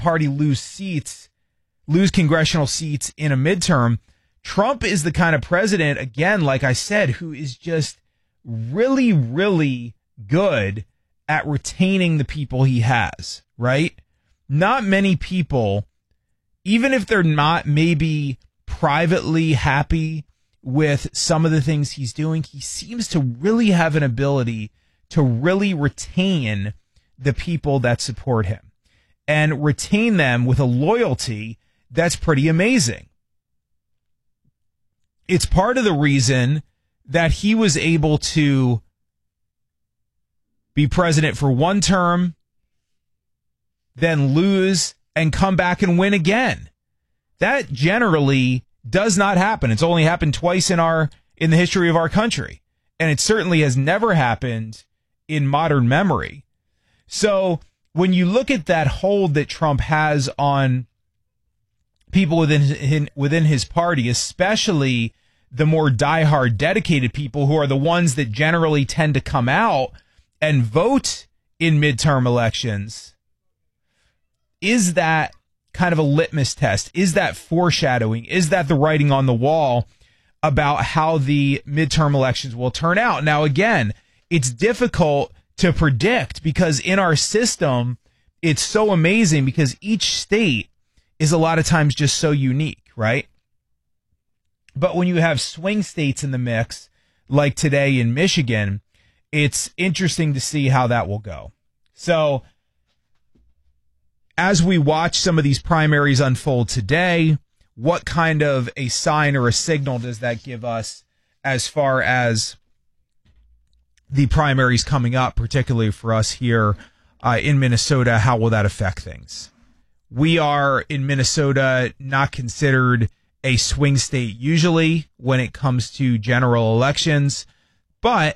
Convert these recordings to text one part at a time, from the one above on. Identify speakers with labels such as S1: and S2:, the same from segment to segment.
S1: party lose congressional seats in a midterm, Trump is the kind of president, again, like I said, who is just really, really good at retaining the people he has, right? Not many people, even if they're not maybe privately happy with some of the things he's doing, he seems to really have an ability to really retain the people that support him and retain them with a loyalty that's pretty amazing. It's part of the reason that he was able to be president for one term, then lose and come back and win again. That generally does not happen. It's only happened twice in the history of our country. And it certainly has never happened in modern memory. So when you look at that hold that Trump has on people within his party, especially the more diehard dedicated people who are the ones that generally tend to come out and vote in midterm elections, is that kind of a litmus test? Is that foreshadowing? Is that the writing on the wall about how the midterm elections will turn out? Now, again, it's difficult to predict because in our system, it's so amazing because each state is a lot of times just so unique, right? But when you have swing states in the mix, like today in Michigan, it's interesting to see how that will go. So as we watch some of these primaries unfold today, what kind of a sign or a signal does that give us as far as the primaries coming up, particularly for us here in Minnesota? How will that affect things? We are in Minnesota not considered a swing state usually when it comes to general elections, but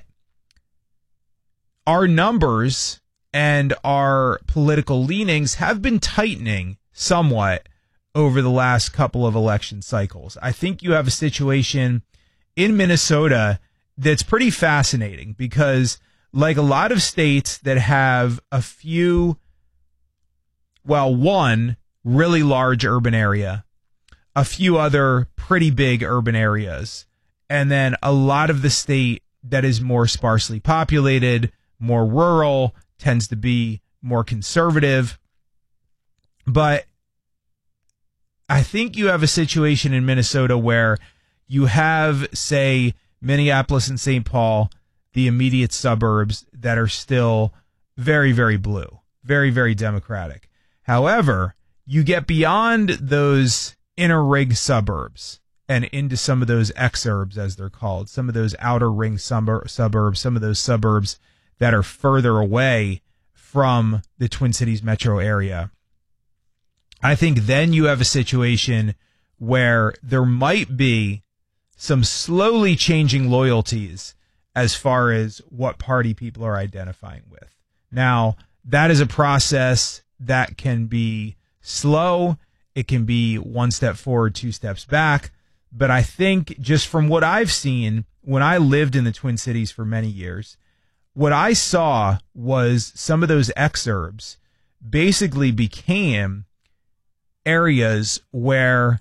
S1: our numbers and our political leanings have been tightening somewhat over the last couple of election cycles. I think you have a situation in Minnesota that's pretty fascinating because, like a lot of states that have one really large urban area, a few other pretty big urban areas, and then a lot of the state that is more sparsely populated, more rural, tends to be more conservative. But I think you have a situation in Minnesota where you have, say, Minneapolis and St. Paul, the immediate suburbs that are still very, very blue, very, very Democratic. However, you get beyond those inner ring suburbs and into some of those exurbs, as they're called, some of those outer ring suburbs, some of those suburbs that are further away from the Twin Cities metro area. I think then you have a situation where there might be some slowly changing loyalties as far as what party people are identifying with. Now, that is a process that can be slow. It can be one step forward, two steps back. But I think just from what I've seen when I lived in the Twin Cities for many years, what I saw was some of those exurbs basically became areas where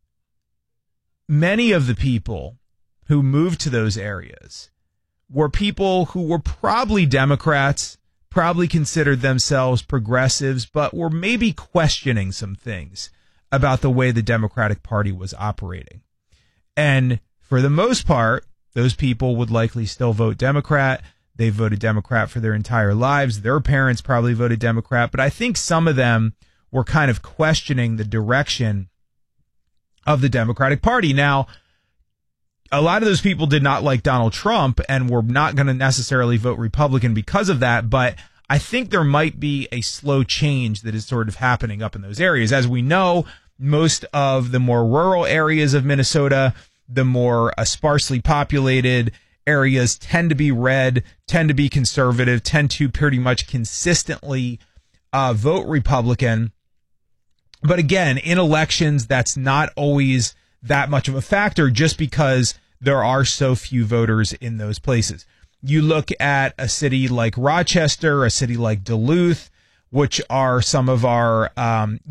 S1: many of the people who moved to those areas were people who were probably Democrats, probably considered themselves progressives, but were maybe questioning some things about the way the Democratic Party was operating. And for the most part, those people would likely still vote Democrat. They voted Democrat for their entire lives. Their parents probably voted Democrat. But I think some of them were kind of questioning the direction of the Democratic Party. Now, a lot of those people did not like Donald Trump and were not going to necessarily vote Republican because of that. But I think there might be a slow change that is sort of happening up in those areas. As we know, most of the more rural areas of Minnesota, the more sparsely populated areas tend to be red, tend to be conservative, tend to pretty much consistently vote Republican. But again, in elections, that's not always that much of a factor just because there are so few voters in those places. You look at a city like Rochester, a city like Duluth, which are some of our